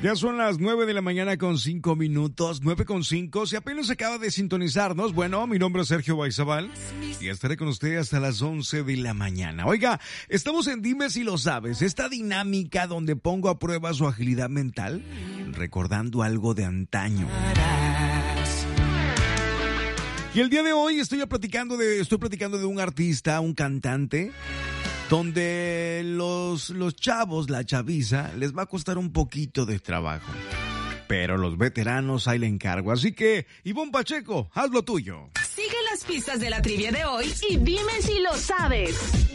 Ya son las 9 de la mañana con 5 minutos, 9:05. Si apenas acaba de sintonizarnos, bueno, mi nombre es Sergio Baizabal y estaré con usted hasta las 11 de la mañana. Oiga, estamos en Dime si lo sabes, esta dinámica donde pongo a prueba su agilidad mental, recordando algo de antaño. Y el día de hoy estoy platicando de un artista, un cantante, donde los chavos, la chaviza, les va a costar un poquito de trabajo. Pero los veteranos ahí le encargo. Así que, Ivonne Pacheco, haz lo tuyo. Sigue las pistas de la trivia de hoy y dime si lo sabes.